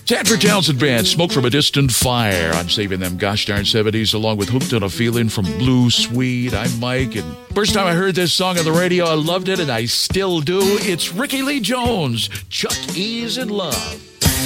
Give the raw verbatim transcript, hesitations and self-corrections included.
Sanford Townsend Band, Smoke from a Distant Fire. I'm saving them gosh darn seventies along with Hooked on a Feeling from Blue Sweet. I'm Mike, and first time I heard this song on the radio, I loved it, and I still do. It's Ricky Lee Jones, Chuck E's in Love.